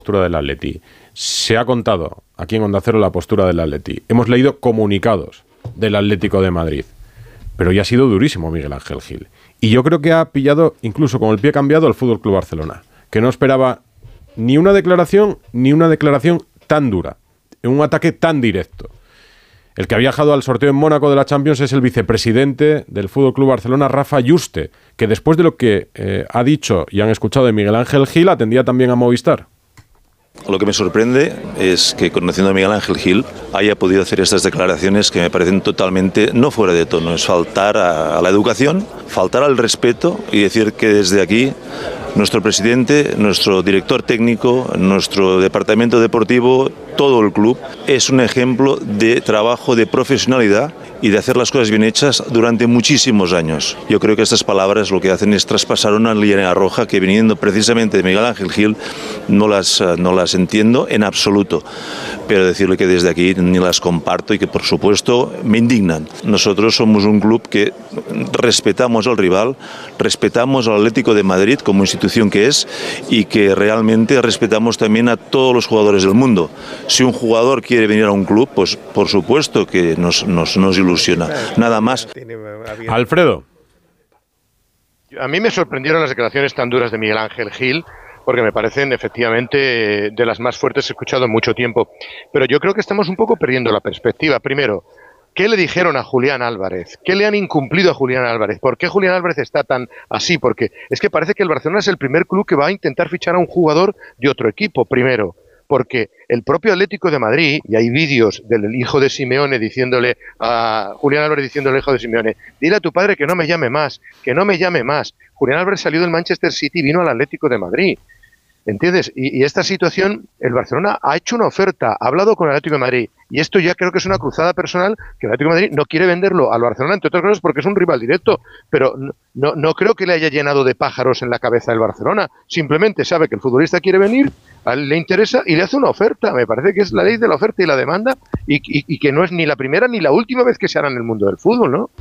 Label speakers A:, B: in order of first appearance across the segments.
A: postura del Atleti. Se ha contado aquí en Onda Cero la postura del Atleti. Hemos leído comunicados del Atlético de Madrid. Pero ya ha sido durísimo Miguel Ángel Gil. Y yo creo que ha pillado, incluso con el pie cambiado, al FC Barcelona, que no esperaba ni una declaración tan dura, un ataque tan directo. El que ha viajado al sorteo en Mónaco de la Champions es el vicepresidente del FC Barcelona, Rafa Yuste, que después de lo que ha dicho y han escuchado de Miguel Ángel Gil, atendía también a Movistar.
B: Lo que me sorprende es que, conociendo a Miguel Ángel Gil, haya podido hacer estas declaraciones que me parecen totalmente no fuera de tono. Es faltar a la educación, faltar al respeto y decir que desde aquí nuestro presidente, nuestro director técnico, nuestro departamento deportivo, todo el club, es un ejemplo de trabajo, de profesionalidad y de hacer las cosas bien hechas durante muchísimos años. Yo creo que estas palabras lo que hacen es traspasar una línea roja que, viniendo precisamente de Miguel Ángel Gil, no las entiendo en absoluto. Pero decirle que desde aquí ni las comparto y que, por supuesto, me indignan. Nosotros somos un club que respetamos al rival, respetamos al Atlético de Madrid como institución que es y que realmente respetamos también a todos los jugadores del mundo. Si un jugador quiere venir a un club, pues por supuesto que nos ilusiona. Nada más.
A: Alfredo.
C: A mí me sorprendieron las declaraciones tan duras de Miguel Ángel Gil, porque me parecen efectivamente de las más fuertes que he escuchado en mucho tiempo. Pero yo creo que estamos un poco perdiendo la perspectiva. Primero, ¿qué le dijeron a Julián Álvarez? ¿Qué le han incumplido a Julián Álvarez? ¿Por qué Julián Álvarez está tan así? Porque es que parece que el Barcelona es el primer club que va a intentar fichar a un jugador de otro equipo, primero. Porque el propio Atlético de Madrid, y hay vídeos del hijo de Simeone diciéndole a Julián Álvarez diciéndole al hijo de Simeone, dile a tu padre que no me llame más, que no me llame más. Julián Álvarez salió del Manchester City y vino al Atlético de Madrid. ¿Entiendes? Y esta situación, el Barcelona ha hecho una oferta, ha hablado con el Atlético de Madrid, y esto ya creo que es una cruzada personal, que el Atlético de Madrid no quiere venderlo al Barcelona, entre otras cosas porque es un rival directo, pero no creo que le haya llenado de pájaros en la cabeza el Barcelona, simplemente sabe que el futbolista quiere venir, a él le interesa y le hace una oferta. Me parece que es la ley de la oferta y la demanda, y que no es ni la primera ni la última vez que se hará en el mundo del fútbol, ¿no?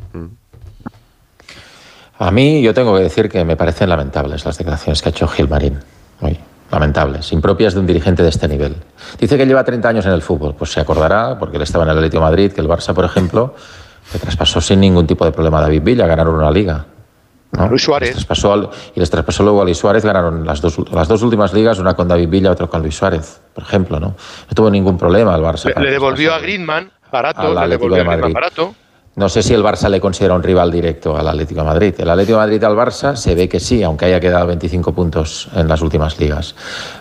D: A mí, yo tengo que decir que me parecen lamentables las declaraciones que ha hecho Gilmarín hoy. Lamentables, impropias de un dirigente de este nivel. Dice que lleva 30 años en el fútbol. Pues se acordará, porque él estaba en el Atlético de Madrid, que el Barça, por ejemplo, le traspasó sin ningún tipo de problema a David Villa, ganaron una liga, ¿no?
C: Luis Suárez.
D: Les traspasó luego a Luis Suárez, ganaron las dos últimas ligas, una con David Villa, otra con Luis Suárez, por ejemplo, ¿no? No tuvo ningún problema el Barça.
C: Le devolvió a Griezmann barato,
D: al Atlético de Madrid. No sé si el Barça le considera un rival directo al Atlético de Madrid. El Atlético de Madrid al Barça se ve que sí, aunque haya quedado 25 puntos en las últimas ligas.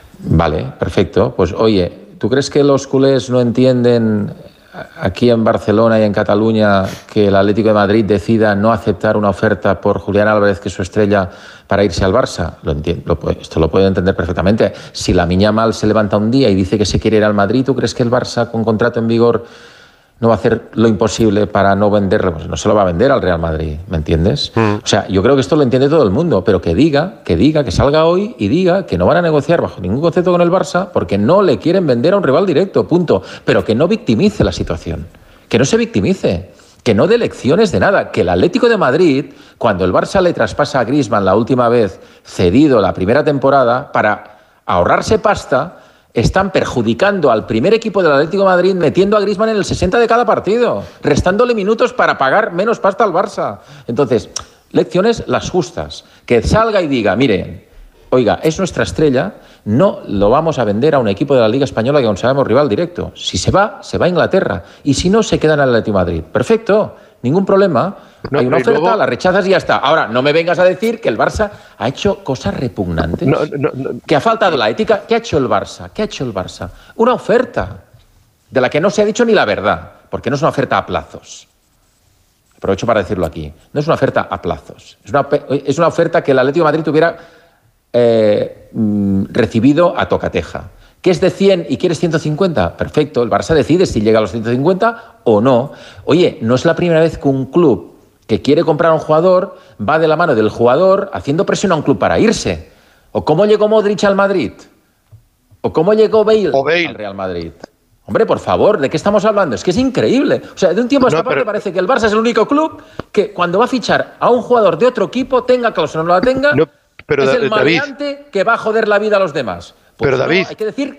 D: Vale, perfecto. Pues oye, ¿tú crees que los culés no entienden aquí en Barcelona y en Cataluña que el Atlético de Madrid decida no aceptar una oferta por Julián Álvarez, que es su estrella, para irse al Barça? Lo entiendo, esto lo puedo entender perfectamente. Si Lamine Yamal se levanta un día y dice que se quiere ir al Madrid, ¿tú crees que el Barça, con contrato en vigor, no va a hacer lo imposible para no venderlo? Pues no se lo va a vender al Real Madrid, ¿me entiendes? O sea, yo creo que esto lo entiende todo el mundo, pero que salga hoy y diga que no van a negociar bajo ningún concepto con el Barça porque no le quieren vender a un rival directo, punto. Pero que no victimice la situación, que no se victimice, que no dé lecciones de nada, que el Atlético de Madrid, cuando el Barça le traspasa a Griezmann la última vez, cedido la primera temporada, para ahorrarse pasta, están perjudicando al primer equipo del Atlético de Madrid metiendo a Griezmann en el 60 de cada partido, restándole minutos para pagar menos pasta al Barça. Entonces, lecciones las justas. Que salga y diga, miren, oiga, es nuestra estrella, no lo vamos a vender a un equipo de la Liga Española que consideramos rival directo. Si se va a Inglaterra. Y si no, se queda en el Atlético de Madrid. Perfecto, ningún problema. Hay una oferta, luego la rechazas y ya está. Ahora, no me vengas a decir que el Barça ha hecho cosas repugnantes. Que ha faltado la ética. ¿Qué ha hecho el Barça? ¿Qué ha hecho el Barça? Una oferta de la que no se ha dicho ni la verdad, porque no es una oferta a plazos. Aprovecho para decirlo aquí. No es una oferta a plazos. Es una oferta que el Atlético de Madrid hubiera recibido a tocateja. ¿Que es de 100 y quieres 150? Perfecto, el Barça decide si llega a los 150 o no. Oye, no es la primera vez que un club que quiere comprar a un jugador va de la mano del jugador haciendo presión a un club para irse. ¿O cómo llegó Modric al Madrid? ¿O cómo llegó Bale al Real Madrid? Hombre, por favor, ¿de qué estamos hablando? Es que es increíble. O sea, de un tiempo a esta parte parece que el Barça es el único club que cuando va a fichar a un jugador de otro equipo, tenga cláusula o no la tenga, es el maleante que va a joder la vida a los demás.
C: Pero David,
D: hay que decir